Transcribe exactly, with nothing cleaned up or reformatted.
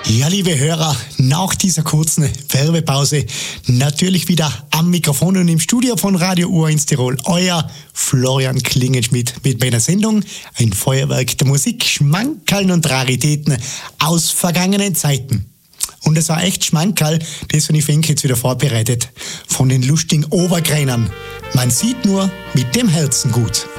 Ja, liebe Hörer, nach dieser kurzen Werbepause natürlich wieder am Mikrofon und im Studio von Radio U eins Tirol, euer Florian Klingenschmidt mit meiner Sendung Ein Feuerwerk der Musik, Schmankerln und Raritäten aus vergangenen Zeiten. Und es war echt Schmankerl, das habe ich für ihn jetzt wieder vorbereitet, von den lustigen Obergreinern. Man sieht nur mit dem Herzen gut.